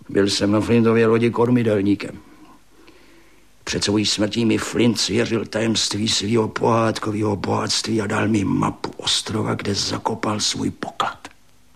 Byl jsem na Flintově lodi kormidelníkem. Před svojí smrtí mi Flint svěřil tajemství svého pohádkového bohatství a dal mi mapu ostrova, kde zakopal svůj poklad.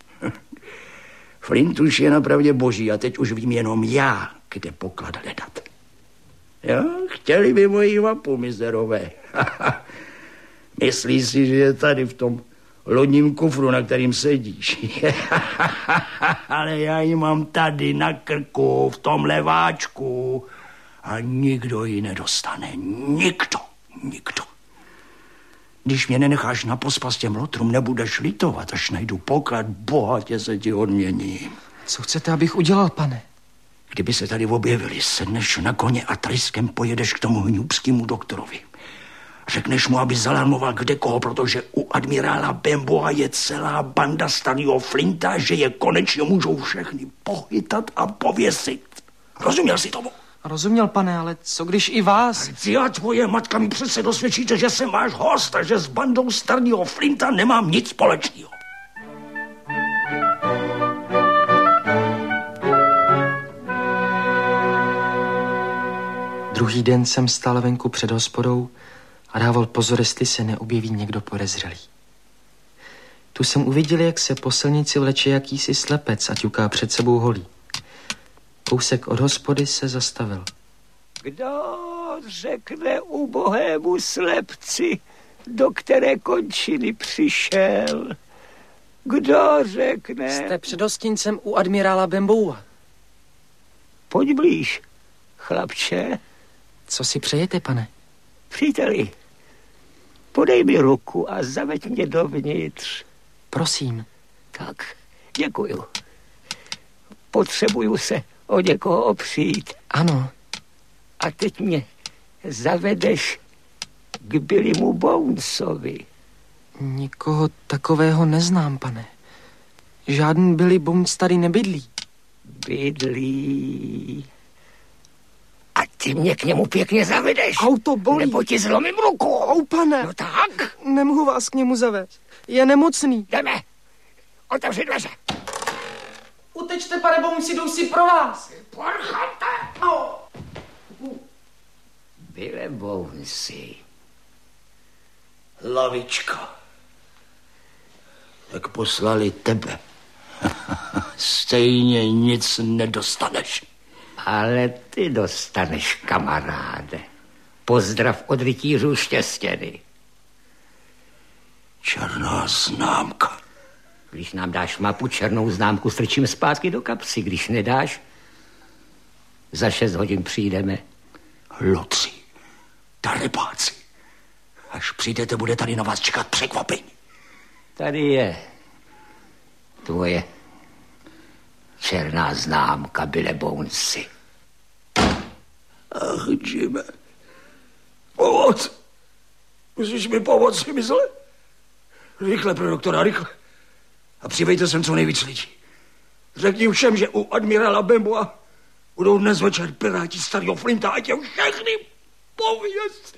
Flint už je napravdě boží a teď už vím jenom já, kde poklad hledat. Jo, chtěli by moji mapu, mizerové. Myslí si, že je tady v tom lodním kufru, na kterým sedíš. Ale já ji mám tady na krku, v tom leváčku. A nikdo ji nedostane. Nikdo. Když mě nenecháš na pospas těm lotrům, nebudeš litovat, až najdu poklad, bohatě se ti odměním. Co chcete, abych udělal, pane? Kdyby se tady objevili, sedneš na koně a tryskem pojedeš k tomu hňůbskému doktorovi. Řekneš mu, aby zalarmoval kde koho, protože u admirála Benboa je celá banda starého Flinta, že je konečně můžou všechny pochytat a pověsit. Rozuměl jsi tomu? Rozuměl, pane, ale co když i vás? Ty a tvoje matka mi přece dosvědčíte, že jsem váš host a že s bandou starého Flinta nemám nic společného. Druhý den jsem stál venku před hospodou a dával pozor, jestli se neobjeví někdo podezřelý. Tu jsem uviděl, jak se po silnici vleče jakýsi slepec a ťuká před sebou holí. Kousek od hospody se zastavil. Kdo řekne ubohému slepci, do které končiny přišel? Kdo řekne... Jste před hostincem u admirála Benboua. Pojď blíž, chlapče. Co si přejete, pane? Příteli, podej mi ruku a zaveď mě dovnitř. Prosím. Tak, děkuju. Potřebuju se o někoho opřít. Ano. A teď mě zavedeš k Billymu Bonesovi. Nikoho takového neznám, pane. Žádný Billy Bones tady nebydlí. Bydlí. A ty mě k němu pěkně zavedeš. Auto bolí. Nebo ti zlomím ruku. Pane. No tak. Nemohu vás k němu zavést. Je nemocný. Jdeme. Otevři dveře. Utečte, pane Bonesi, jdou si pro vás. Porchante. Byle Bonesi. Lavičko. Tak poslali tebe. Stejně nic nedostaneš. Ale ty dostaneš, kamaráde. Pozdrav od rytířů Štěstěny. Černá známka. Když nám dáš mapu, černou známku strčím zpátky do kapsy. Když nedáš, za 6 hodin přijdeme. Loci, darebáci. Až přijdete, bude tady na vás čekat překvapení. Tady je tvoje černá známka, Byle Bonesi. Ach, Jime. Pomoc. Musíš mi pomoci, mysle? Rychle, pro doktora, rychle. A přivejte sem co nejvíc lidí. Řekni všem, že u admirála Benboa budou dnes večer piráti starého Flinta a tě všechny pověst.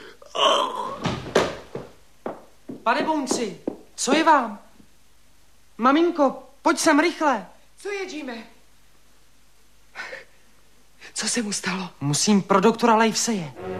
Pane Bonesi, co je vám? Maminko, pojď sem rychle. Co je, Jime? Co se mu stalo? Musím pro doktora Liveseye.